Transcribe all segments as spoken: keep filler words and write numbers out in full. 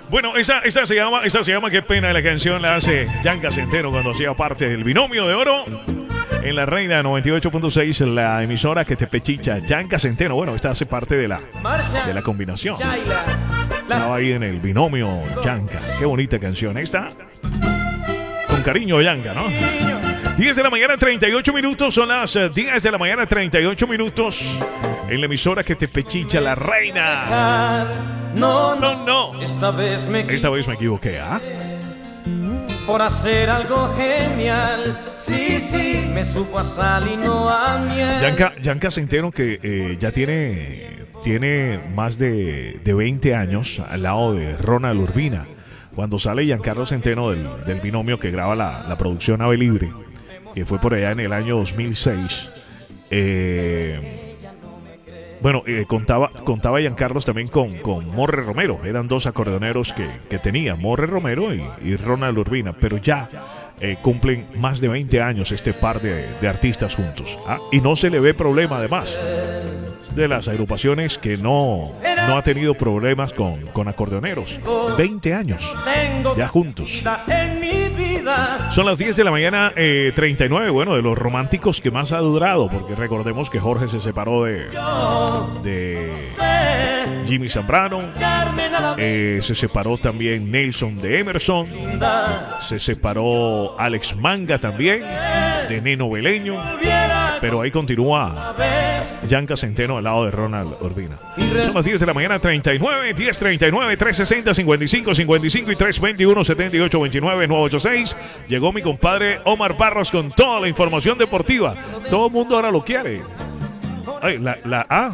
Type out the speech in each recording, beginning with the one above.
Bueno, esa, esa se llama, esa se llama Qué pena, la canción la hace Yanka Centeno cuando hacía parte del Binomio de Oro en La Reina noventa y ocho punto seis, la emisora que te pechicha. Yanka Centeno, bueno, esta hace parte de la, de la combinación. Estaba ahí en el Binomio Yanka. Qué bonita canción esta. Con cariño, Yanka, ¿no? diez de la mañana, treinta y ocho minutos. Son las diez de la mañana, treinta y ocho minutos. En la emisora que te pechicha, La Reina. No, no, no. Esta vez me equivoqué. Esta vez me equivoqué, ¿ah? Por hacer algo genial. Sí, sí, me supo a sal y no a miel. Yanka, Yanka Centeno, que eh, ya tiene, tiene más de, de veinte años al lado de Ronald Urbina. Cuando sale Giancarlo Centeno del, del Binomio que graba la, la producción Ave Libre, que fue por allá en el año dos mil seis. Eh, bueno, eh, contaba, contaba Giancarlo también con, con Morre Romero. Eran dos acordeoneros que, que tenía, Morre Romero y, y Ronald Urbina. Pero ya eh, cumplen más de veinte años este par de, de artistas juntos. ¿Ah? Y no se le ve problema además. De las agrupaciones que no, no ha tenido problemas con, con acordeoneros. veinte años ya juntos. Son las diez de la mañana, eh, treinta y nueve. Bueno, de los románticos que más ha durado, porque recordemos que Jorge se separó de, de Jimmy Zambrano, eh, se separó también Nelson de Emerson, se separó Alex Manga también, de Neno Beleño, pero ahí continúa Yanka Centeno al lado de Ronald Urbina. Son las diez de la mañana, treinta y nueve, diez treinta y nueve, trescientos sesenta, cincuenta y cinco, cincuenta y cinco y trescientos veintiuno, setenta y ocho, veintinueve, novecientos ochenta y seis. Llegó mi compadre Omar Barros con toda la información deportiva. Todo el mundo ahora lo quiere. Ay, la, la A.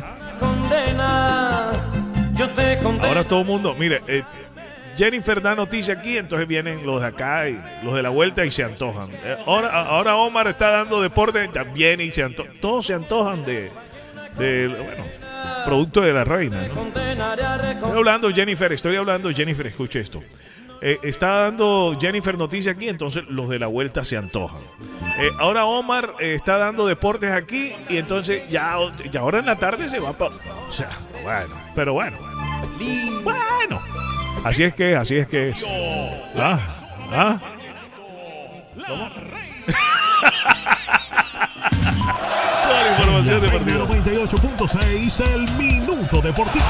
Ahora todo el mundo, mire, eh, Jennifer da noticia aquí, entonces vienen los de acá y los de la vuelta y se antojan. Eh, ahora, ahora Omar está dando deporte también y se antojan. Todos se antojan de, de bueno, producto de La Reina, ¿no? Estoy hablando, Jennifer, estoy hablando, Jennifer, escuche esto. Eh, está dando Jennifer noticia aquí, entonces los de la vuelta se antojan. Eh, ahora Omar eh, está dando deportes aquí y entonces ya, ya ahora en la tarde se va para... O sea, bueno, pero bueno. Bueno. Así es que, así es que es. Ah, ah. ¿Cómo? Toda la información deportiva. noventa y ocho punto seis, el Minuto Deportivo.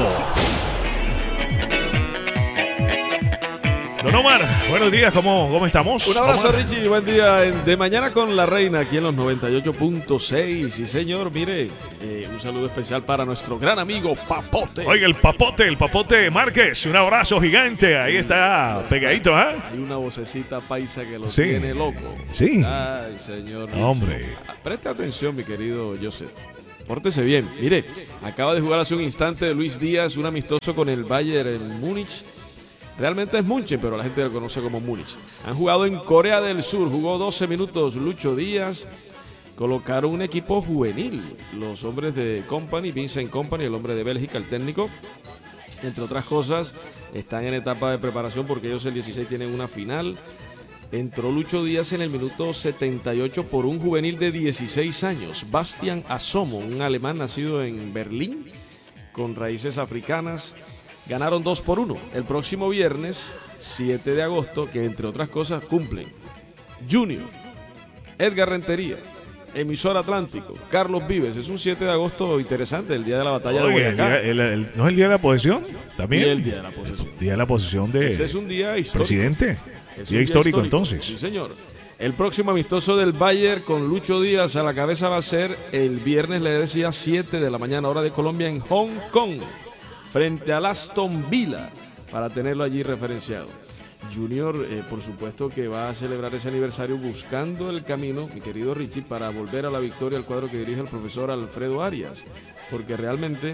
Don Omar, buenos días, ¿cómo, cómo estamos? Un abrazo, Omar. Richie, buen día en de mañana con La Reina, aquí en los noventa y ocho punto seis. Sí, señor, mire, eh, un saludo especial para nuestro gran amigo Papote. Oiga, el Papote, el Papote Márquez, un abrazo gigante, ahí está pegadito, ¿ah? ¿eh? Hay una vocecita paisa que lo Sí. tiene loco. Sí. Ay, señor. Richie. Hombre. Preste atención, mi querido Joseph. Pórtese bien. Mire, acaba de jugar hace un instante Luis Díaz, un amistoso con el Bayern en Múnich. Realmente es Munchen, pero la gente lo conoce como Múnich. Han jugado en Corea del Sur, jugó doce minutos Lucho Díaz. Colocaron un equipo juvenil, los hombres de Company, Vincent Company, el hombre de Bélgica, el técnico. Entre otras cosas, están en etapa de preparación porque ellos el dieciséis tienen una final. Entró Lucho Díaz en el minuto setenta y ocho por un juvenil de dieciséis años, Bastian Asomo, un alemán nacido en Berlín, con raíces africanas. Ganaron dos por uno. El próximo viernes, siete de agosto, que entre otras cosas cumplen Junior, Edgar Rentería, Emisor Atlántico, Carlos Vives. Es un siete de agosto interesante, el día de la batalla Oye, de el Boyacá. día- el- el- ¿no es el día de la posesión? También. Y el día de la posesión. Día de la posesión de Ese es un día histórico. presidente. Es un Día histórico, entonces. Sí, señor. El próximo amistoso del Bayern con Lucho Díaz a la cabeza va a ser el viernes, le decía, siete de la mañana, hora de Colombia, en Hong Kong, frente al Aston Villa, para tenerlo allí referenciado. Junior, eh, por supuesto que va a celebrar ese aniversario buscando el camino, mi querido Richie, para volver a la victoria al cuadro que dirige el profesor Alfredo Arias, porque realmente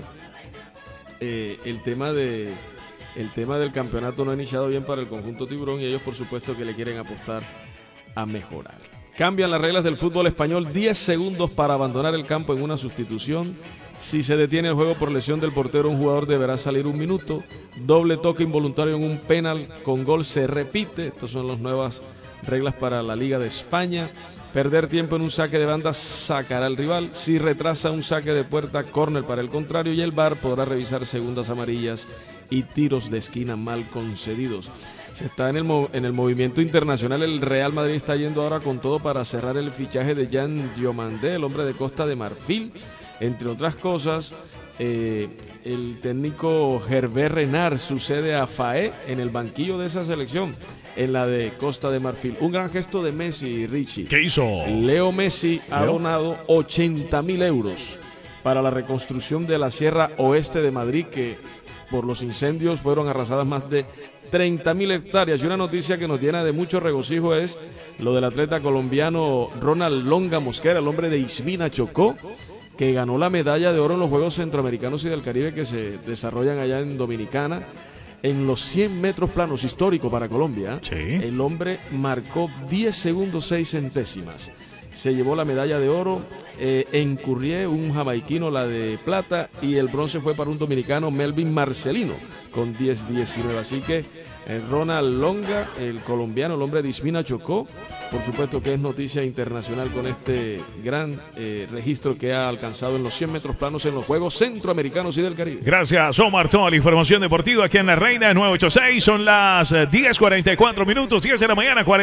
eh, el tema de el tema del campeonato no ha iniciado bien para el conjunto tiburón y ellos por supuesto que le quieren apostar a mejorar. Cambian las reglas del fútbol español, diez segundos para abandonar el campo en una sustitución. Si se detiene el juego por lesión del portero, un jugador deberá salir un minuto. Doble toque involuntario en un penal con gol se repite. Estas son las nuevas reglas para la Liga de España. Perder tiempo en un saque de banda sacará al rival. Si retrasa un saque de puerta, córner para el contrario, y el V A R podrá revisar segundas amarillas y tiros de esquina mal concedidos. Se está en el, en el movimiento internacional. El Real Madrid está yendo ahora con todo para cerrar el fichaje de Jan Diomandé, el hombre de Costa de Marfil. Entre otras cosas, eh, el técnico Hervé Renard sucede a Faé en el banquillo de esa selección, en la de Costa de Marfil. Un gran gesto de Messi, Richie. ¿Qué hizo? Leo Messi ha ¿Leo? donado ochenta mil euros para la reconstrucción de la Sierra Oeste de Madrid, que por los incendios fueron arrasadas más de treinta mil hectáreas. Y una noticia que nos llena de mucho regocijo es lo del atleta colombiano Ronald Longa Mosquera, el hombre de Ismina Chocó, que ganó la medalla de oro en los Juegos Centroamericanos y del Caribe que se desarrollan allá en Dominicana. En los cien metros planos, histórico para Colombia, Sí. el hombre marcó diez segundos seis centésimas. Se llevó la medalla de oro, eh, en Currié, un jamaiquino la de plata, y el bronce fue para un dominicano, Melvin Marcelino, con diez diecinueve. Así que eh, Ronald Longa, el colombiano, el hombre de Ismina Chocó, por supuesto que es noticia internacional con este gran eh, registro que ha alcanzado en los cien metros planos en los Juegos Centroamericanos y del Caribe. Gracias, Omar. Toda la información deportiva aquí en La Reina nueve ochenta y seis. Son las eh, diez cuarenta y cuatro minutos, diez de la mañana, cuarenta.